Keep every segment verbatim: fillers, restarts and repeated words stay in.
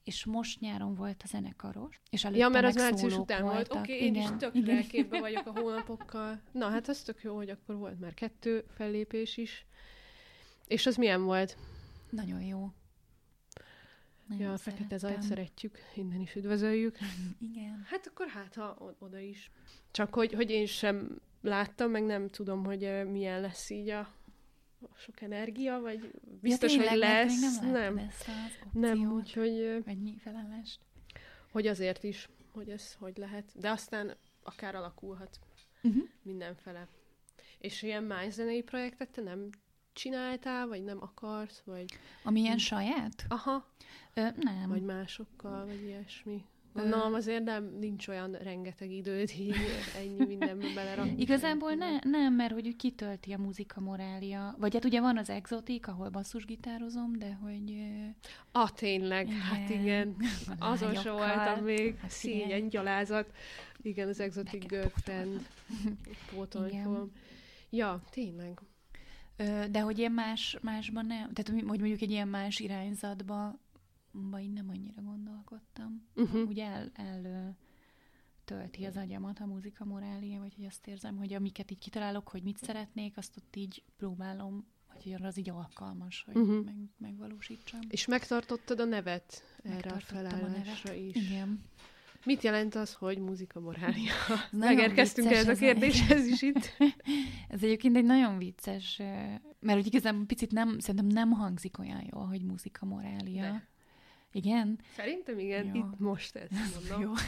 és most nyáron volt a zenekaros, és előtte Ja, mert az meg március szólók után volt. voltak. Oké, okay, én Igen, is tök igen. lelképben vagyok a hónapokkal. Na, hát az tök jó, hogy akkor volt már kettő fellépés is. És az milyen volt? Nagyon jó. Nagyon Ja, a Fekete szerettem. Zajt szeretjük, innen is üdvözöljük. Igen. Hát akkor hát, ha o- oda is. Csak hogy, hogy én sem láttam, meg nem tudom, hogy uh, milyen lesz így a, a sok energia, vagy biztos, ja, tényleg, hogy mert lesz. még nem. Nem, Ezt az opciót, nem, úgyhogy uh, vagy felállást. hogy azért is, hogy ez hogy lehet. De aztán akár alakulhat Uh-huh. mindenfele. És ilyen más zenei projektet te nem csináltál, vagy nem akarsz, vagy... Ami ilyen saját? Aha. Ö, nem. Vagy másokkal, vagy ilyesmi. Gondolom azért nem, nincs olyan rengeteg időd, így ennyi mindenbe belerakni. Igazából ne, nem, mert hogy úgy kitölti a muzika morália. Vagy hát ugye van az Exotik, ahol basszusgitározom, de hogy... Ah, tényleg, igen. hát igen. Azon sem voltam még. Hát Szégyen, gyalázat. Igen, az Exotic Girlfriend. Pótolni fogom. Ja, tényleg. Ö, de hogy ilyen más, másban nem, tehát hogy mondjuk egy ilyen más irányzatba ba én nem annyira gondolkodtam. Uh-huh. Úgy el, el ö, tölti az agyamat a muzika morália, vagy hogy azt érzem, hogy amiket így kitalálok, hogy mit szeretnék, azt ott így próbálom, vagy hogy arra az így alkalmas, hogy uh-huh. meg, megvalósítsam. És megtartottad a nevet erre a Megtartottam felállásra a nevet. is. Igen. Mit jelent az, hogy muzika morália? Nagyon Megérkeztünk vicces ehhez a ez kérdéshez is itt. Ez egyébként egy nagyon vicces, mert úgy igazából picit nem, szerintem nem hangzik olyan jól, hogy muzika morália. De. Igen? Szerintem igen, Jó. itt most ezt mondom. Jó.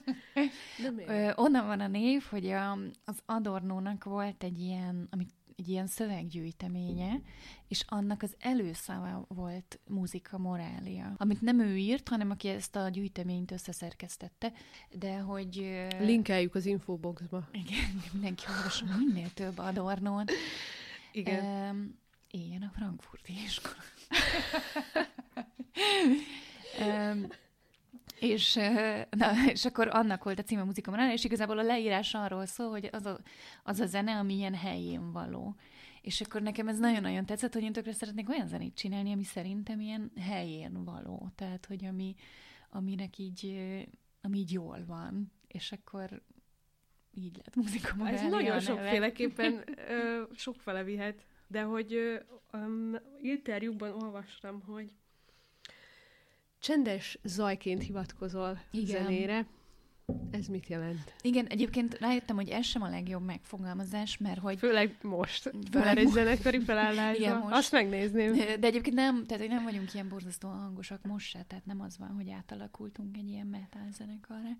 De Ö, onnan van a név, hogy a, az Adornónak volt egy ilyen, amit, egy ilyen szöveggyűjteménye, és annak az előszava volt muzika morália, amit nem ő írt, hanem aki ezt a gyűjteményt összeszerkesztette, de hogy... ö, Linkeljük az infoboxba. Igen, mindenki olvasson minél több Adornót. Igen. Um, éljen a frankfurti iskola. um, és, na, és akkor annak volt a címe Muzika Morália, és igazából a leírás arról szól, hogy az a, az a zene, ami ilyen helyén való. És akkor nekem ez nagyon-nagyon tetszett, hogy én tökre szeretnék olyan zenét csinálni, ami szerintem ilyen helyén való. Tehát, hogy ami, aminek így, ami így jól van. És akkor így lett Muzika Morália. Ez nagyon sokféleképpen ö, sokfele vihet. De hogy ö, um, interjúkban olvastam, hogy csendes zajként hivatkozol Igen. zenére. Ez mit jelent? Igen, egyébként rájöttem, hogy ez sem a legjobb megfogalmazás, mert hogy... Főleg most. Főleg Főleg egy most. zenekari felállásban. Igen, most. Azt megnézném. De egyébként nem, tehát hogy nem vagyunk ilyen borzasztóan hangosak most se, tehát nem az van, hogy átalakultunk egy ilyen metal zenekarra.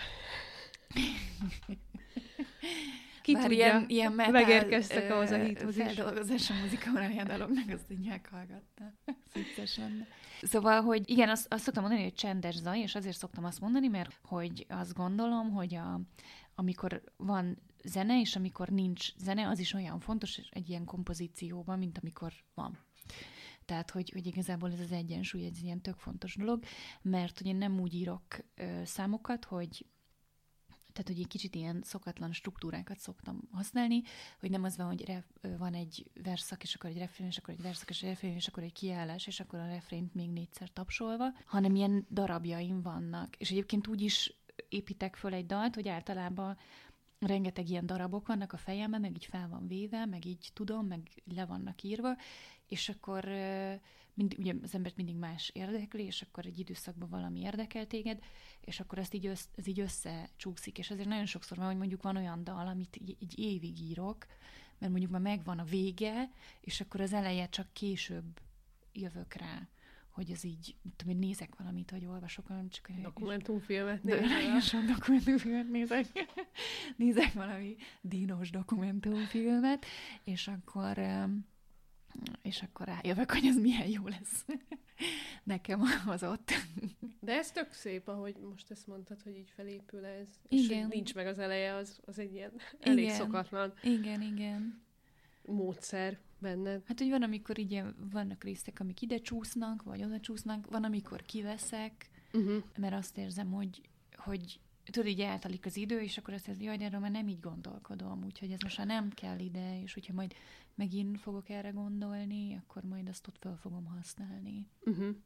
Ki Bár tudja, ilyen, ilyen metal megérkeztek ahhoz a hithoz is. feldolgozás a muzika morália dolognak, azt így meghallgattam. Vicces lenne. Szóval, hogy igen, azt, azt szoktam mondani, hogy csendes zaj, és azért szoktam azt mondani, mert hogy azt gondolom, hogy a, amikor van zene, és amikor nincs zene, az is olyan fontos egy ilyen kompozícióban, mint amikor van. Tehát, hogy, hogy igazából ez az egyensúly egy ilyen tök fontos dolog, mert hogy én nem úgy írok ö, számokat, hogy tehát, hogy egy kicsit ilyen szokatlan struktúrákat szoktam használni, hogy nem az van, hogy ref, van egy verszak, és akkor egy refrén, és akkor egy verszak, és egy refrén, és akkor egy kiállás, és akkor a refrént még négyszer tapsolva, hanem ilyen darabjaim vannak. És egyébként úgy is építek föl egy dalt, hogy általában rengeteg ilyen darabok vannak a fejemben, meg így fel van véve, meg így tudom, meg le vannak írva, és akkor mind, ugye az embert mindig más érdekli, és akkor egy időszakban valami érdekel téged, és akkor ezt így, össze, ez így összecsúszik, és azért nagyon sokszor van, hogy mondjuk van olyan dal, amit így, így évig írok, mert mondjuk már megvan a vége, és akkor az eleje csak később jövök rá, hogy ez így, tudom, hogy nézek valamit, hogy olvasok valamit, csak egy Dokumentumfilmet Nagyon sok dokumentumfilmet nézek. Nézek valami dínos dokumentumfilmet, és akkor, és akkor rájövök, hogy ez milyen jó lesz nekem az ott. De ez tök szép, ahogy most ezt mondtad, hogy így felépül ez. És Igen. hogy nincs meg az eleje, az, az egy ilyen elég Igen. szokatlan Igen, igen. módszer benned. Hát, hogy van, amikor így vannak részek, amik ide csúsznak, vagy oda csúsznak, van, amikor kiveszek, Uh-huh. mert azt érzem, hogy, hogy tudod, így eltelik az idő, és akkor azt érzem, jaj, de erről már nem így gondolkodom, úgyhogy ez most már nem kell ide, és hogyha majd megint fogok erre gondolni, akkor majd azt ott fel fogom használni. Uh-huh.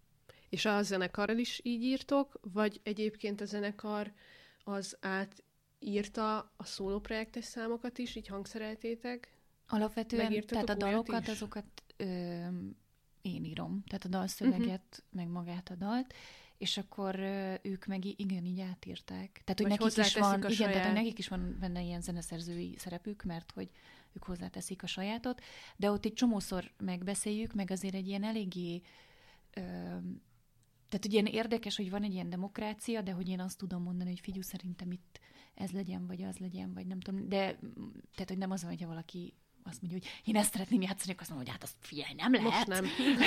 És a zenekarral is így írtok, vagy egyébként a zenekar az átírta a szólóprojektes számokat is, így hangszereltétek? Alapvetően, tehát a dalokat, is? azokat ö, én írom. Tehát a dalszöveget, uh-huh. meg magát a dalt, és akkor ö, ők meg igen, így átírták. Tehát, hogy nekik is van, igen, saját... tehát nekik is van benne ilyen zeneszerzői szerepük, mert hogy ők hozzáteszik a sajátot, de ott egy csomószor megbeszéljük, meg azért egy ilyen eléggé ö, tehát ugye ilyen érdekes, hogy van egy ilyen demokrácia, de hogy én azt tudom mondani, hogy figyelj, szerintem itt ez legyen, vagy az legyen, vagy nem tudom, de tehát, hogy nem az van, hogyha valaki azt mondja, hogy én ezt szeretném játszani, akkor azt mondom, hogy hát azt figyelj, nem lehet. Most nem.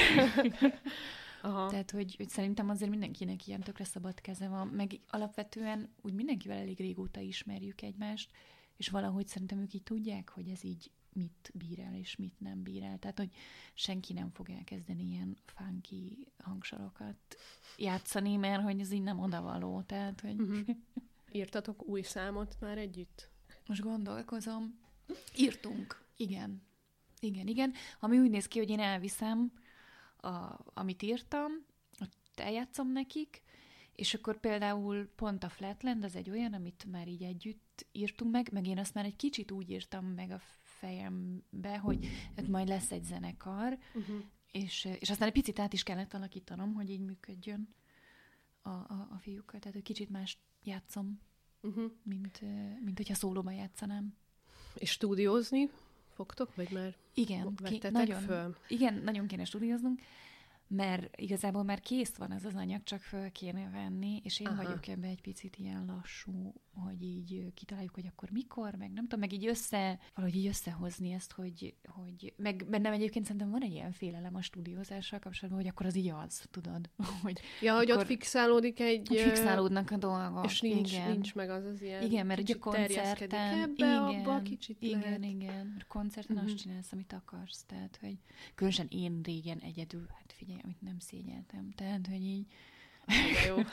Aha. Tehát, hogy, hogy szerintem azért mindenkinek ilyen tökre szabad keze van, meg alapvetően úgy mindenkivel elég régóta ismerjük egymást, és valahogy szerintem ők így tudják, hogy ez így mit bír el, és mit nem bír el. Tehát, hogy senki nem fog elkezdeni ilyen funky hangsorokat játszani, mert hogy ez így nem odavaló. Tehát, hogy... Uh-huh. Írtatok új számot már együtt? Most gondolkozom. Írtunk. Igen. Igen, igen. Ami úgy néz ki, hogy én elviszem, a, amit írtam, eljátszom nekik, és akkor például pont a Flatland az egy olyan, amit már így együtt írtunk meg, meg én azt már egy kicsit úgy írtam meg a fejembe, hogy majd lesz egy zenekar, uh-huh. és, és aztán egy picit át is kellett alakítanom, hogy így működjön a, a, a fiúkkal. Tehát egy kicsit más játszom, uh-huh. mint, mint hogyha szólóban játszanám. És stúdiózni fogtok, vagy már igen, vettetek nagyon, föl? Igen, nagyon kéne stúdióznunk, mert igazából már kész van ez az anyag, csak föl kéne venni, és én Aha. vagyok ebbe egy picit ilyen lassú, hogy így kitaláljuk, hogy akkor mikor, meg nem tudom, meg így össze, valahogy így összehozni ezt, hogy, hogy meg bennem egyébként szerintem van egy ilyen félelem a stúdiózással kapcsolatban, hogy akkor az így az, tudod? Hogy ja, hogy ott fixálódik egy... Hogy fixálódnak a dolgok. És nincs, igen. nincs meg az az ilyen... Igen, mert ugye koncerten... Ebbe, igen, abba kicsit igen, lehet. igen, mert koncerten uh-huh. azt csinálsz, amit akarsz, tehát, hogy különösen én régen egyedül, hát figyelj, amit nem szégyeltem, tehát, hogy így... De jó.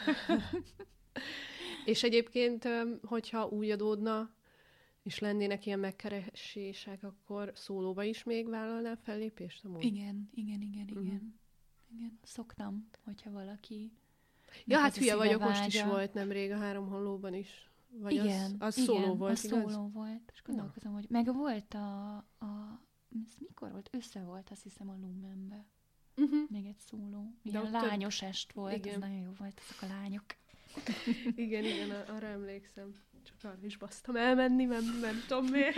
És egyébként, hogyha úgy adódna, és lennének ilyen megkeresések, akkor szólóba is még vállalnál fellépést? Amúgy? Igen, igen, igen, igen. Uh-huh. Igen, szoktam, hogyha valaki... Ja, hát hülye vagyok, vágya. Most is volt nemrég a Három Hollóban is. Vagy igen, az, az igen, szóló volt, az igaz? szóló volt. És gondolkozom, hogy meg volt a... a ez mikor volt? Össze volt, azt hiszem, a Lumenbe. Uh-huh. Még egy szóló. Ilyen lányos több... est volt, igen. Ez nagyon jó volt, ezek a lányok. Igen, igen, arra emlékszem. Csak arra is basztam elmenni, nem, nem tudom miért.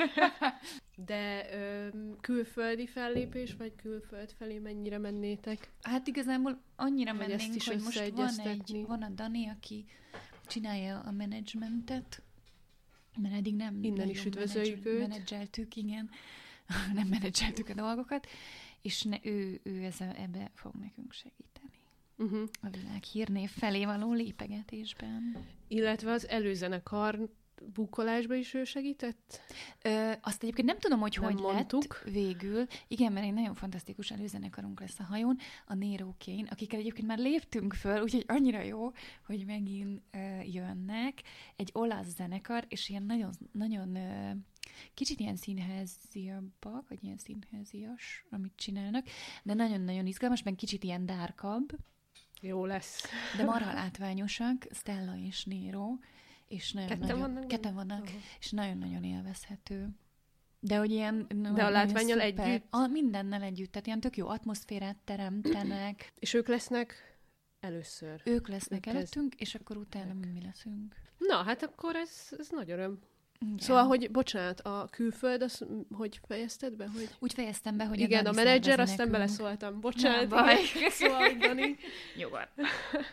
De ö, külföldi fellépés, vagy külföld felé mennyire mennétek? Hát igazából annyira hogy mennénk, is hogy most van, egy, van a Dani, aki csinálja a menedzsmentet, mert eddig nem innen is üdvözöljük őt. menedzseltük, igen, nem menedzseltük a dolgokat, és ne, ő, ő ezzel, ebbe fog nekünk segíteni. Uh-huh. A világ hírnév felé való lépegetésben. Illetve az előzenekar búkolásba is ő segített? Ö, azt egyébként nem tudom, hogy nem hogy mondtuk. Lett végül. Igen, mert egy nagyon fantasztikus előzenekarunk lesz a hajón, a Nero Kane, akikkel egyébként már léptünk föl, úgyhogy annyira jó, hogy megint ö, jönnek. Egy olasz zenekar, és ilyen nagyon, nagyon ö, kicsit ilyen színháziabbak, vagy ilyen színházias, amit csinálnak, de nagyon-nagyon izgalmas, meg kicsit ilyen dárkabb. Jó lesz. De marha látványosak, Stella és Nero, és nagyon, ketten nagyon, vannak? Ketten vannak, uh-huh. és nagyon-nagyon élvezhető. De hogy ilyen... De a látvánnyal együtt? A, mindennel együtt, tehát ilyen tök jó atmoszférát teremtenek. És ők lesznek először? Ők lesznek ők előttünk, lesz... és akkor utána mi, mi leszünk. Na, hát akkor ez, ez nagy öröm. Igen. Szóval, hogy bocsánat, a külföld, az, hogy fejezted be? Hogy... Úgy fejeztem be, hogy igen, a, a menedzser, aztán beleszóltam. Bocsánat, baj. Szóval, hogy Dani. Nyugodt.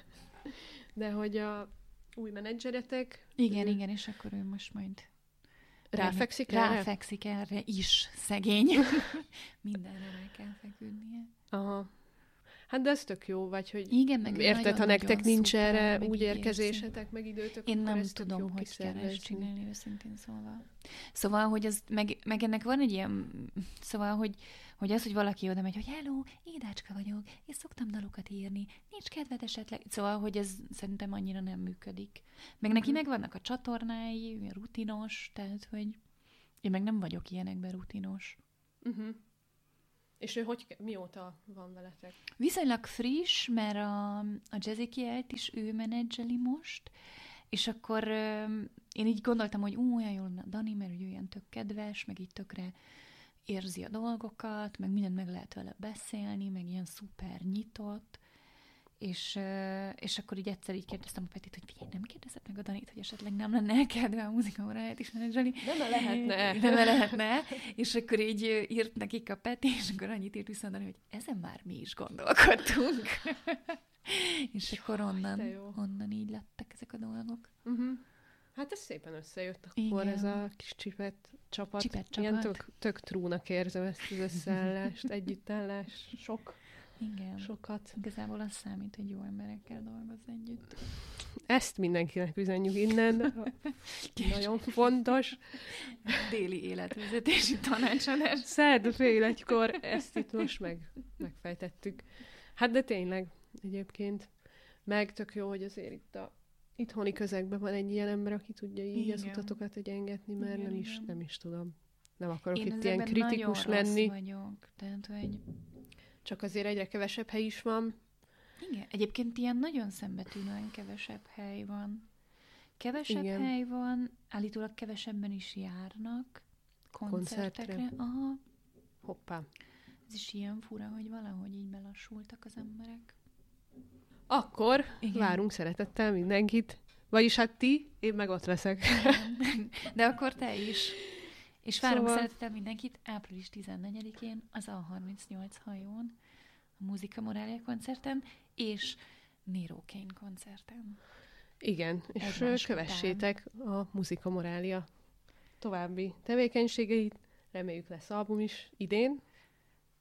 De hogy a új menedzseretek... Igen, ő... igen, és akkor ő most majd... Ráfekszik erre? Ráfekszik erre is, szegény. Mindenre rá kell feküdnie. Aha. Hát de ez tök jó, vagy hogy igen, meg érted, nagyon, ha nektek nincs szuper, erre úgy érkezésetek, meg időtök, én nem tudom, hogy kell ezt csinálni, őszintén szóval. Szóval, hogy ez, meg, meg ennek van egy ilyen, szóval, hogy, hogy az, hogy valaki oda megy, hogy hello, Édácska vagyok, és szoktam dalokat írni, nincs kedved esetleg, szóval, hogy ez szerintem annyira nem működik. Meg neki meg vannak a csatornái, rutinos, tehát, hogy én meg nem vagyok ilyenekben rutinos. Uh-huh. És ő hogy, mióta van veletek? Viszonylag friss, mert a, a Jazzy Kielt is ő menedzseli most, és akkor ö, én így gondoltam, hogy ú, olyan jól Dani, mert ő ilyen tök kedves, meg így tökre érzi a dolgokat, meg mindent meg lehet vele beszélni, meg ilyen szuper nyitott, és, és akkor így egyszer így kérdeztem a Petit, hogy figyelj, nem kérdezett meg a Danit, hogy esetleg nem lenne kedve a muzikaóráját is menedzselni. Nem lehetne. Nem lehetne. És akkor így írt nekik a Peti, és akkor annyit írt vissza Dani, hogy ezen már mi is gondolkodtunk. És akkor onnan, onnan így lettek ezek a dolgok. Uh-huh. Hát ez szépen összejött akkor. Igen. Ez a kis csipet csapat. Csipet csapat. Ilyen tök, tök trúnak érzem ezt az összeállást, együttállás, sok. Igen. Sokat. Igazából az számít, hogy jó emberekkel dolgozz együtt. Ezt mindenkinek üzenjük innen. Nagyon fontos. Déli életvezetési tanácsadás. Szerda fél egykor ezt itt most meg, megfejtettük. Hát de tényleg, egyébként. Meg tök jó, hogy azért itt a itthoni közegben van egy ilyen ember, aki tudja így igen. az utatokat egyengetni, mert igen, nem, is, igen. nem is tudom. Nem akarok én itt ilyen kritikus lenni. Én vagyok. Tehát, hogy... Csak azért egyre kevesebb hely is van. Igen. Egyébként ilyen nagyon szembetűnően kevesebb hely van. Kevesebb igen. hely van, állítólag kevesebben is járnak koncertekre. Koncertre. Aha. Hoppá. Ez is ilyen fura, hogy valahogy így belassultak az emberek. Akkor igen. várunk szeretettel mindenkit. Vagyis hát ti, én meg ott leszek. De akkor te is. És várunk szóval... szeretettel mindenkit április tizennegyedikén az A harmincnyolc hajón, a Muzika Morália koncerten, és Nero Kane koncerten. Igen, és egymás kövessétek után a Muzika Morália további tevékenységeit. Reméljük lesz album is idén.